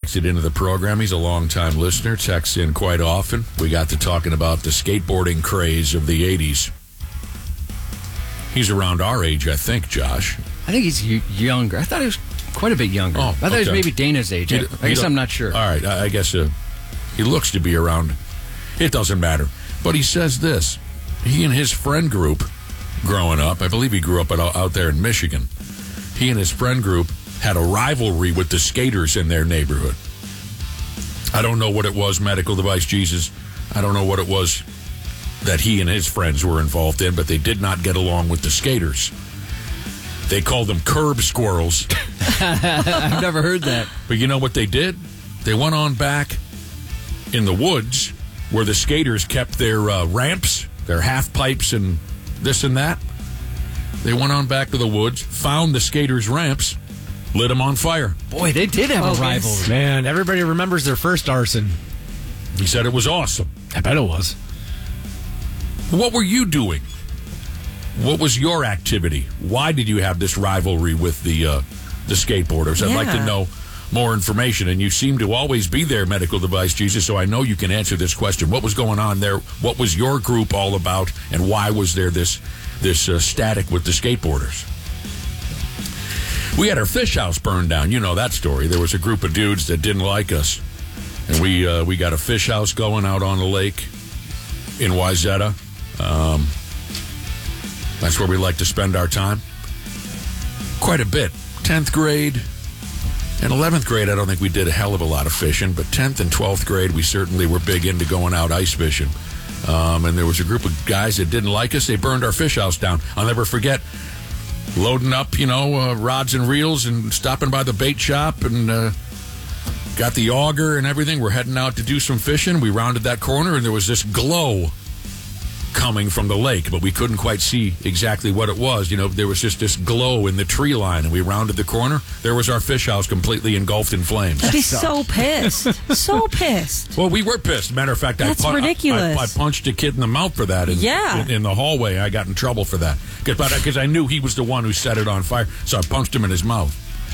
texted into the program. He's a longtime listener, texts in quite often. We got to talking about the skateboarding craze of the 80s. He's around our age, I think, Josh. I think he's younger. I thought he was quite a bit younger. I thought he was maybe Dana's age. I guess I'm not sure. All right, I guess he looks to be around. It doesn't matter. But he says this. He and his friend group growing up, I believe he grew up out there in Michigan, he and his friend group had a rivalry with the skaters in their neighborhood. I don't know what it was, Medical Device Jesus. I don't know what it was that he and his friends were involved in, but they did not get along with the skaters. They called them curb squirrels. I've never heard that. But you know what they did? They went on back in the woods where the skaters kept their ramps, their half pipes and this and that. They went on back to the woods, found the skaters' ramps, lit them on fire. Boy, they did have a rivalry. Man, everybody remembers their first arson. He said it was awesome. I bet it was. What were you doing? What was your activity? Why did you have this rivalry with the skateboarders? I'd like to know more information, and you seem to always be there, Medical Device Jesus, so I know you can answer this question. What was going on there? What was your group all about, and why was there this static with the skateboarders? We had our fish house burned down. You know that story. There was a group of dudes that didn't like us, and we got a fish house going out on the lake in Wayzata. That's where we like to spend our time. Quite a bit. 10th grade and 11th grade, I don't think we did a hell of a lot of fishing, but 10th and 12th grade, we certainly were big into going out ice fishing. And there was a group of guys that didn't like us. They burned our fish house down. I'll never forget loading up, rods and reels and stopping by the bait shop and got the auger and everything. We're heading out to do some fishing. We rounded that corner, and there was this glow coming from the lake, but we couldn't quite see exactly what it was. There was just this glow in the tree line, and we rounded the corner. There was our fish house completely engulfed in flames. I'd be so pissed. So pissed. Well, we were pissed. Matter of fact, that's ridiculous. I punched a kid in the mouth for that in the hallway. I got in trouble for that because I knew he was the one who set it on fire, so I punched him in his mouth.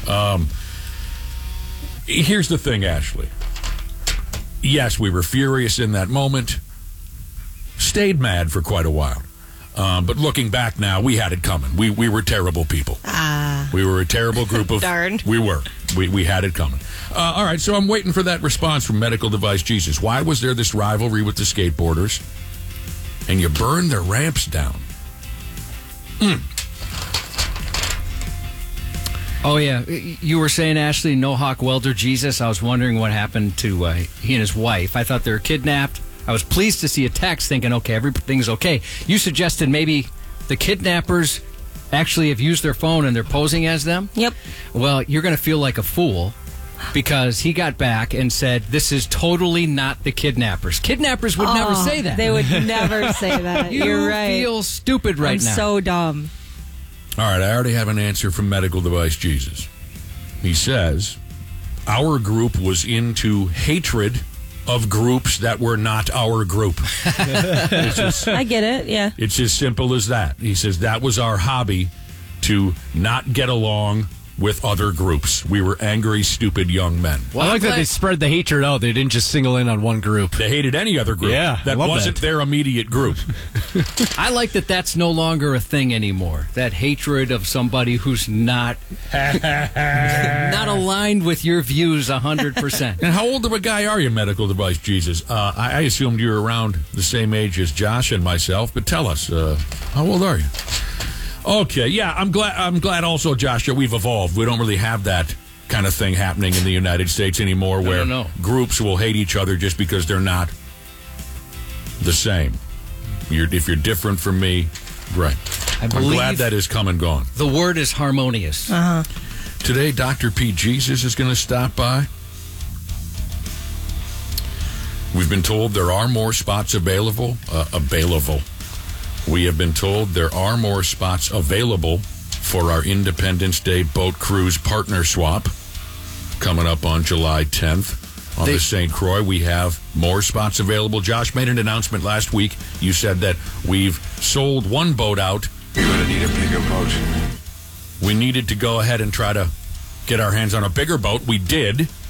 Here's the thing, Ashley. Yes, we were furious in that moment. Stayed mad for quite a while. But looking back now, we had it coming. We were terrible people. We were a terrible group of... Darned. We were. We had it coming. All right, so I'm waiting for that response from Medical Device Jesus. Why was there this rivalry with the skateboarders? And you burned their ramps down. Oh, yeah. You were saying, Ashley, No Hawk Welder Jesus. I was wondering what happened to he and his wife. I thought they were kidnapped. I was pleased to see a text thinking, okay, everything's okay. You suggested maybe the kidnappers actually have used their phone and they're posing as them? Yep. Well, you're going to feel like a fool because he got back and said, this is totally not the kidnappers. Kidnappers would never say that. They would never say that. You're right. You feel stupid right now. I'm so dumb. All right, I already have an answer from Medical Device Jesus. He says, our group was into hatred of groups that were not our group. I get it, yeah. It's as simple as that. He says that was our hobby, to not get along with other groups. We were angry, stupid young men. Well, I like that they spread the hatred out. They didn't just single in on one group. They hated any other group that wasn't their immediate group. I like that that's no longer a thing anymore. That hatred of somebody who's not aligned with your views 100%. And how old of a guy are you, Medical Device Jesus? I assumed you were around the same age as Josh and myself, but tell us, how old are you? Okay, yeah, I'm glad also, Josh, that we've evolved. We don't really have that kind of thing happening in the United States anymore where groups will hate each other just because they're not the same. If you're different from me, right. I'm glad that is come and gone. The word is harmonious. Today, Dr. Pete Jesus is going to stop by. We've been told there are more spots available. We have been told there are more spots available for our Independence Day Boat Cruise Partner Swap coming up on July 10th on the St. Croix. We have more spots available. Josh made an announcement last week. You said that we've sold one boat out. You're going to need a bigger boat. We needed to go ahead and try to get our hands on a bigger boat. We did.